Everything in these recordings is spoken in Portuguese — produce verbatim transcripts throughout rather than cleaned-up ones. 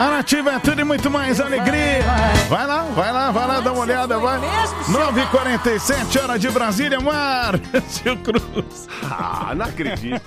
A Nativa é tudo e muito mais alegria. Vai lá, vai lá, vai lá, dá uma olhada, vai. nove e quarenta e sete, hora de Brasília, Márcio Cruz. Ah, não acredito.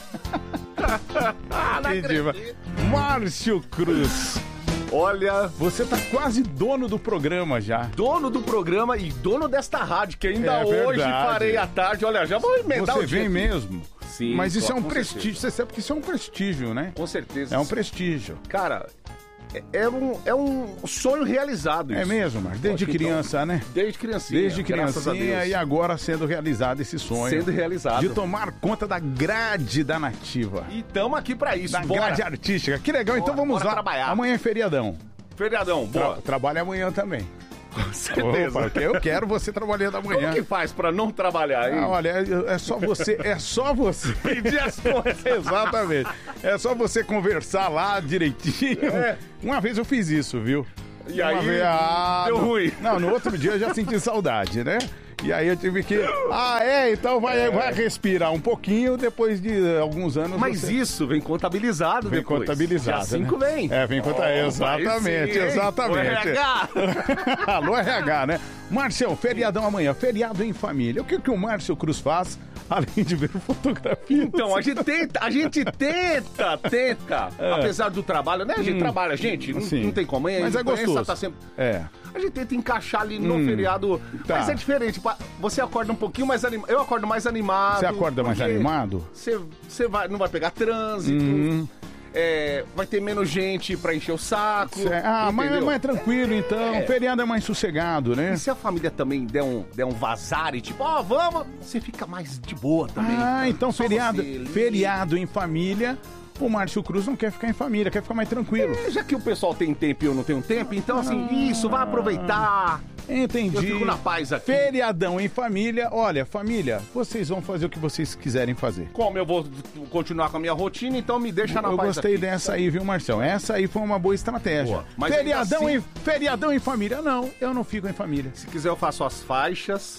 ah, não acredito. Márcio Cruz. Olha, você tá quase dono do programa já. Dono do programa e dono desta rádio, que ainda é hoje verdade. farei à tarde. Olha, já vou emendar Você o dia vem aqui. mesmo. Sim, mas isso com, é um com prestígio, certeza. você sabe que isso é um prestígio, né? Com certeza. É um prestígio. Cara, é, é, um, é um sonho realizado isso. É mesmo, Marcos? Desde Poxa, criança, então, né? Desde criancinha. Desde graças a criancinha Deus. e agora sendo realizado esse sonho. Sendo realizado. De tomar conta da grade da Nativa. E estamos aqui pra isso, Da bora. grade artística. Que legal, Bora, então vamos bora lá. trabalhar. Amanhã é feriadão. Feriadão, Tra boa. trabalha amanhã também. Com certeza. Opa, eu quero você trabalhando amanhã. Como que faz pra não trabalhar, hein? Ah, olha, é, é só você, é só você pedir as coisas. Exatamente. É só você conversar lá direitinho. É. Uma vez eu fiz isso, viu? E Uma aí, vez, ah, deu no, ruim. Não, no outro dia eu já senti saudade, né? E aí eu tive que... Ah, é? Então vai, é. vai respirar um pouquinho depois de alguns anos. Mas você... isso vem contabilizado Vem depois. contabilizado, Dia cinco né? vem. É, vem contabilizado. Oh, exatamente, sim, exatamente. O R H. Alô, R H, né? Márcio, feriadão amanhã, feriado em família. O que, que o Márcio Cruz faz, além de ver fotografia? Então, a gente tenta, a gente tenta, tenta, É. apesar do trabalho, né? A gente Hum. trabalha, gente, não, Sim. não tem como. hein? Mas A é imprensa gostoso. Tá sempre... É. A gente tenta encaixar ali no Hum. feriado, Tá. mas é diferente. pá, Você acorda um pouquinho mais animado, eu acordo mais animado. Você acorda mais porque animado? Você, você vai, não vai pegar trânsito, Hum. é, vai ter menos gente pra encher o saco. Cê- Ah, mas é entendeu? mais tranquilo, então. É. Feriado é mais sossegado, né? E se a família também der um, der um vazar e tipo, ó, vamos, você fica mais de boa também. Ah, então Só feriado, você ali. feriado em família. O Márcio Cruz não quer ficar em família, quer ficar mais tranquilo. É, já que o pessoal tem tempo e eu não tenho tempo, então assim, Ah. isso, vai aproveitar. Entendi. Eu fico na paz aqui. Feriadão em família. Olha, família, vocês vão fazer o que vocês quiserem fazer. Como eu vou continuar com a minha rotina, então me deixa na Eu paz gostei aqui. dessa aí, viu, Marcião? Essa aí foi uma boa estratégia. Boa. Mas Feriadão, ainda em, feriadão em família. Não, eu não fico em família. Se quiser eu faço as faixas.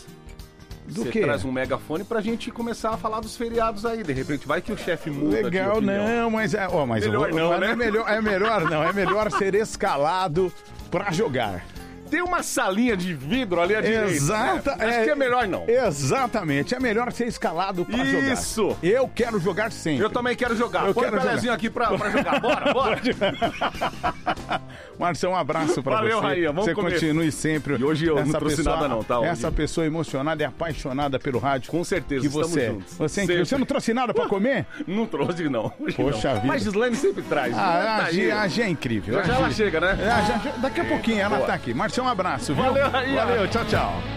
Do Você quê? traz um megafone pra gente começar a falar dos feriados aí. De repente vai que o chefe muda Legal, de opinião. não, mas é, ó, mas eu Melhor vou- não, mas né? É melhor, é melhor não, é melhor ser escalado pra jogar. Tem uma salinha de vidro ali à direita. Exata, né? Acho que é melhor não. Exatamente, é melhor ser escalado pra jogar. Isso. Eu quero jogar sempre. Eu também quero jogar. Eu Põe quero o Pelezinho jogar. aqui pra, pra jogar. Bora, bora. Marcelo, um abraço pra Valeu, você. Rainha, vamos Você comer. continue sempre. E hoje eu não essa trouxe pessoa, nada não, tá? Hoje- Essa pessoa emocionada e apaixonada pelo rádio. Com certeza, que estamos você é. juntos. Você, é incrível. Sempre. Você não trouxe nada pra comer? Não trouxe, não. Hoje Poxa não. vida. Mas Gislaine sempre traz. Ah, Gislaine a tá Gi, aí. a Gi é incrível. Já a já ela Gi- chega, né? É, já- já- daqui a pouquinho ela Boa. tá aqui. Marcelo, um abraço, viu? Valeu, Rainha. Valeu, tchau, tchau.